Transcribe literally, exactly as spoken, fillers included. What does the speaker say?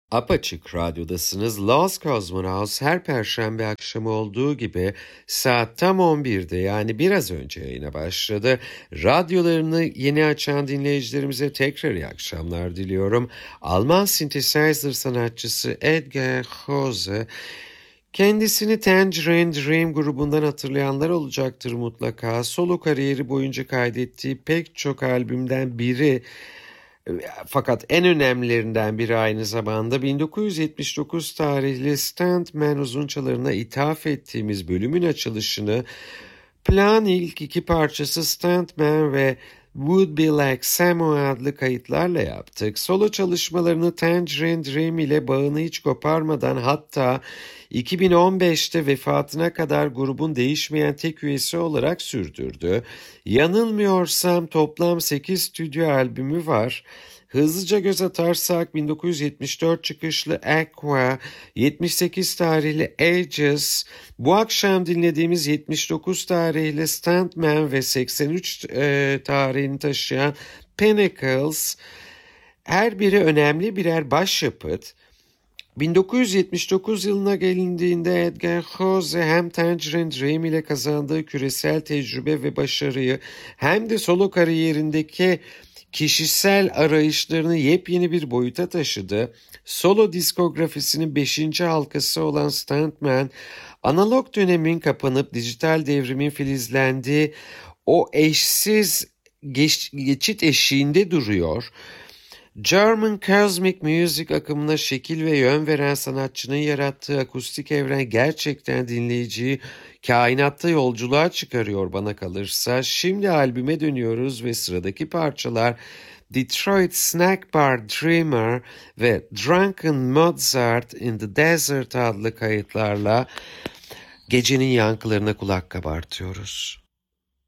Apaçık Radyo'dasınız. Lost Cosmonauts her perşembe akşamı olduğu gibi saat tam on birde, yani biraz önce yayına başladı. Radyolarını yeni açan dinleyicilerimize tekrar iyi akşamlar diliyorum. Alman synthesizer sanatçısı Edgar Hose, kendisini Tangerine Dream grubundan hatırlayanlar olacaktır mutlaka. Solo kariyeri boyunca kaydettiği pek çok albümden biri, fakat en önemlilerinden biri aynı zamanda bin dokuz yüz yetmiş dokuz tarihli Stuntman uzunçalarına ithaf ettiğimiz bölümün açılışını plan ilk iki parçası Stuntman ve Would Be Like Samo adlı kayıtlarla yaptık. Solo çalışmalarını Tangerine Dream ile bağını hiç koparmadan, hatta iki bin on beşte vefatına kadar grubun değişmeyen tek üyesi olarak sürdürdü. Yanılmıyorsam toplam sekiz stüdyo albümü var. Hızlıca göz atarsak bin dokuz yüz yetmiş dört çıkışlı Aqua, yetmiş sekiz tarihli Ages, bu akşam dinlediğimiz yetmiş dokuz tarihli Stuntman ve seksen üç e, tarihini taşıyan Pinnacles, her biri önemli birer başyapıt. bin dokuz yüz yetmiş dokuz yılına gelindiğinde Edgar Hose hem Tangerine Dream ile kazandığı küresel tecrübe ve başarıyı hem de solo kariyerindeki kişisel arayışlarını yepyeni bir boyuta taşıdı. Solo diskografisinin beşinci halkası olan Stuntman, analog dönemin kapanıp dijital devrimin filizlendiği o eşsiz geç, geçit eşiğinde duruyor. German Cosmic Music akımına şekil ve yön veren sanatçının yarattığı akustik evren gerçekten dinleyiciyi kainatta yolculuğa çıkarıyor bana kalırsa. Şimdi albüme dönüyoruz ve sıradaki parçalar Detroit Snack Bar Dreamer ve Drunken Mozart in the Desert adlı kayıtlarla gecenin yankılarına kulak kabartıyoruz.